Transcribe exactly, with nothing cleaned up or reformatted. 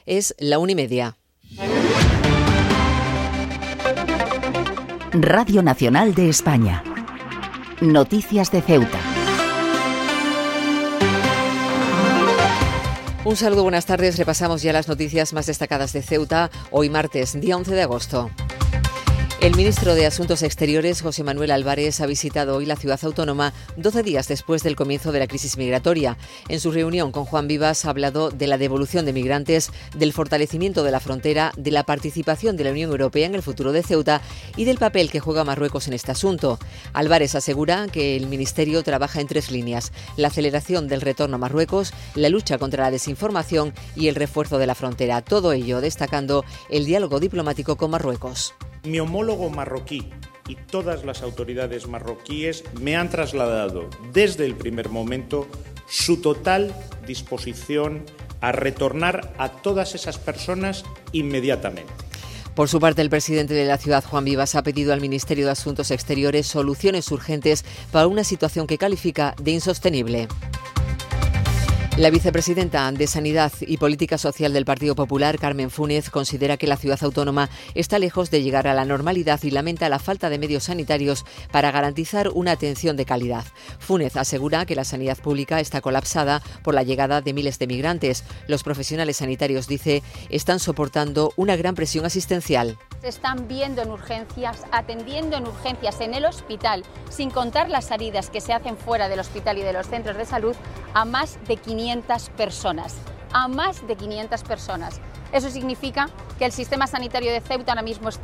Es la una y media. Radio Nacional de España. Noticias de Ceuta. Un saludo, buenas tardes. Repasamos ya las noticias más destacadas de Ceuta, hoy martes, día once de agosto. El ministro de Asuntos Exteriores, José Manuel Álvarez, ha visitado hoy la ciudad autónoma doce días después del comienzo de la crisis migratoria. En su reunión con Juan Vivas ha hablado de la devolución de migrantes, del fortalecimiento de la frontera, de la participación de la Unión Europea en el futuro de Ceuta y del papel que juega Marruecos en este asunto. Álvarez asegura que el ministerio trabaja en tres líneas: la aceleración del retorno a Marruecos, la lucha contra la desinformación y el refuerzo de la frontera. Todo ello destacando el diálogo diplomático con Marruecos. Mi homólogo marroquí y todas las autoridades marroquíes me han trasladado desde el primer momento su total disposición a retornar a todas esas personas inmediatamente. Por su parte, el presidente de la ciudad, Juan Vivas, ha pedido al Ministerio de Asuntos Exteriores soluciones urgentes para una situación que califica de insostenible. La vicepresidenta de Sanidad y Política Social del Partido Popular, Carmen Fúnez, considera que la ciudad autónoma está lejos de llegar a la normalidad y lamenta la falta de medios sanitarios para garantizar una atención de calidad. Fúnez asegura que la sanidad pública está colapsada por la llegada de miles de migrantes. Los profesionales sanitarios, dice, están soportando una gran presión asistencial. Se están viendo en urgencias, atendiendo en urgencias en el hospital, sin contar las salidas que se hacen fuera del hospital y de los centros de salud, a más de quinientas personas. A más de quinientas personas. Eso significa que el sistema sanitario de Ceuta ahora mismo está